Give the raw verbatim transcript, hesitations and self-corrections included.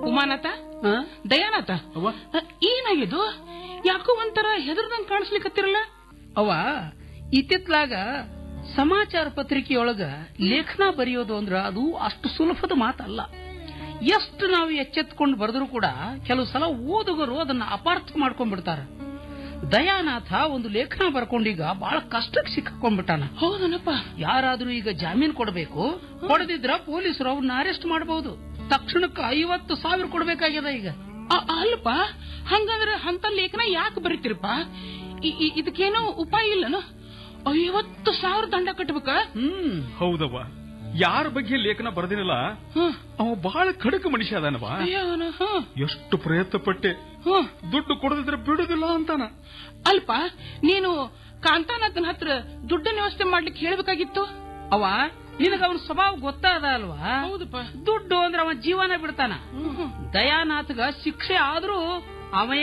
ಉಮಾನಾಥ, ದಯಾನಾಥ, ಏನಾಗಿದ್ದು? ಯಾಕೋ ಒಂಥರ ಹೆದರ್ದಂಗ್ ಕಾಣಿಸ್ಲಿಕ್ಕತ್ತಿರಲ್ಲ? ಅವ ಇತ್ತಿತ್ಲಾಗ ಸಮಾಚಾರ ಪತ್ರಿಕೆಯೊಳಗ ಲೇಖನ ಬರೆಯೋದು ಅಂದ್ರ ಅದು ಅಷ್ಟು ಸುಲಭದ ಮಾತಲ್ಲ. ಎಷ್ಟು ನಾವು ಎಚ್ಚೆತ್ಕೊಂಡು ಬರೆದ್ರು ಕೂಡ ಕೆಲವು ಸಲ ಓದುಗರು ಅದನ್ನ ಅಪಾರ್ಥ ಮಾಡ್ಕೊಂಡ್ಬಿಡ್ತಾರ. ದಯಾನಾಥ ಒಂದು ಲೇಖನ ಬರ್ಕೊಂಡೀಗ ಬಹಳ ಕಷ್ಟಕ್ಕೆ ಸಿಕ್ಕಾಕೊಂಡ್ಬಿಟ್ಟಾನ. ಹೌದನಪ್ಪ. ಯಾರಾದ್ರೂ ಈಗ ಜಾಮೀನ್ ಕೊಡಬೇಕು, ಕೊಡದಿದ್ರ ಪೊಲೀಸರು ಅವ್ರನ್ನ ಅರೆಸ್ಟ್ ಮಾಡಬಹುದು. ತಕ್ಷಣಕ್ಕೆ ಐವತ್ತು ಸಾವಿರ ಕೊಡ್ಬೇಕಾಗ್ಯದ ಈಗ. ಅಲ್ಪ, ಹಂಗಂದ್ರ ಅಂತ ಲೇಖನ ಯಾಕೆ ಬರೀತಿರಪ್ಪ? ಇದಕ್ಕೇನೋ ಉಪಾಯ ಇಲ್ಲನ? ಐವತ್ತು ಸಾವಿರ ದಂಡ ಕಟ್ಬೇಕ? ಹ್ಮ್ ಹೌದವ್ವ. ಯಾರ ಬಗ್ಗೆ ಲೇಖನ ಬರೆದಿನಲ್ಲ ಅವ ಬಹಳ ಖಡಕ ಮನುಷ್ಯ ಅದಾನವ. ಎಷ್ಟು ಪ್ರಯತ್ನ ಪಟ್ಟೆ, ದುಡ್ಡು ಕೊಡದಿದ್ರೆ ಬಿಡುದಿಲ್ಲ ಅಂತಾನ. ಅಲ್ಪ, ನೀನು ಕಾಂತಾನಾಥನ ಹತ್ರ ದುಡ್ಡನ್ನ ವ್ಯವಸ್ಥೆ ಮಾಡ್ಲಿಕ್ಕೆ ಹೇಳ್ಬೇಕಾಗಿತ್ತು. ಅವ ನಿನಗ ಅವನ ಸ್ವಭಾವ ಗೊತ್ತಾದ ಅಲ್ವಾ? ಹೌದಪ್ಪ. ದುಡ್ಡು ಅಂದ್ರೆ ಅವ ಜೀವನ ಬಿಡ್ತಾನ. ದಯಾನಾಥಗ ಶಿಕ್ಷೆ ಆದ್ರೂ ಅವ